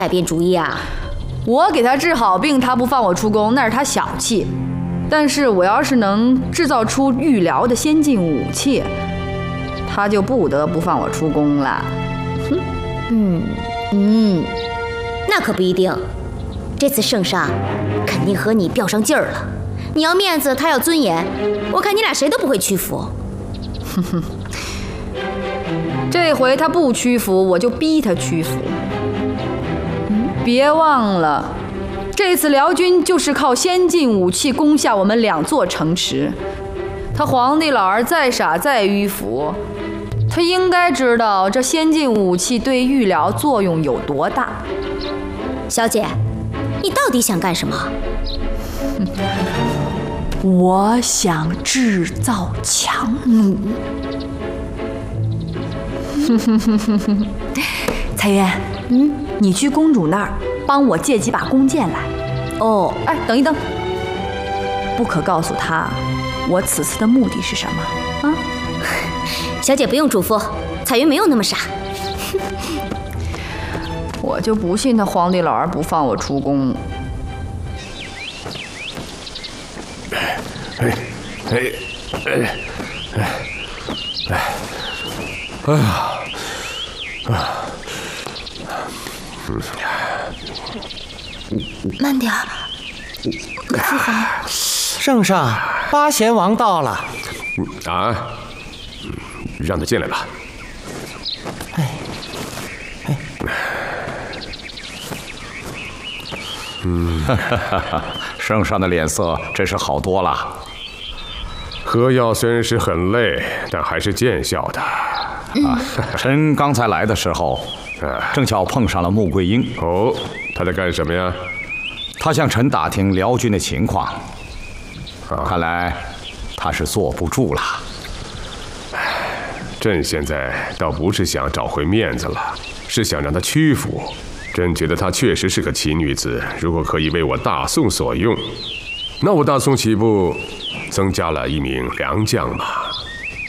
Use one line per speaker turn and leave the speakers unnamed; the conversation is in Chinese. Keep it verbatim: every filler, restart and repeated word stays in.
改变主意啊？
我给他治好病，他不放我出宫，那是他小气。但是我要是能制造出御疗的先进武器，他就不得不放我出宫了。
哼，嗯嗯，那可不一定。这次圣上肯定和你较上劲儿了。你要面子，他要尊严，我看你俩谁都不会屈服。
哼哼，这回他不屈服，我就逼他屈服。别忘了，这次辽军就是靠先进武器攻下我们两座城池。他皇帝老儿再傻再迂腐，他应该知道这先进武器对御疗作用有多大。
小姐，你到底想干什么？
我想制造强弩。彩渊，嗯，你去公主那儿帮我借几把弓箭来。
哦，
哎，等一等，不可告诉她我此次的目的是什么啊？
小姐不用嘱咐，彩云没有那么傻。
我就不信他皇帝老儿不放我出宫。
哎哎哎哎哎哎呀啊！
慢点儿，父皇。
圣上，八贤王到了。
啊，让他进来吧。
哎哎，
嗯，
圣上的脸色真是好多了。
喝药虽然是很累，但还是见效的。
啊，臣刚才来的时候，正巧碰上了穆桂英。
哦，他在干什么呀？
他向臣打听辽军的情况，啊、看来他是坐不住了。
朕现在倒不是想找回面子了，是想让他屈服。朕觉得她确实是个奇女子，如果可以为我大宋所用，那我大宋岂不增加了一名良将嘛？